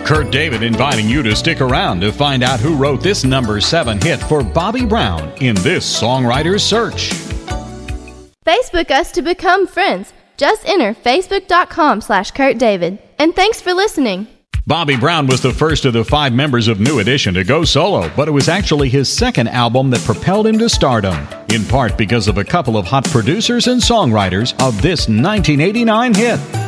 Kurt David inviting you to stick around to find out who wrote this number 7 hit for Bobby Brown in this songwriter's search. Facebook us to become friends. Just enter facebook.com/Kurt David. And thanks for listening. Bobby Brown was the first of the 5 members of New Edition to go solo, but it was actually his second album that propelled him to stardom, in part because of a couple of hot producers and songwriters of this 1989 hit.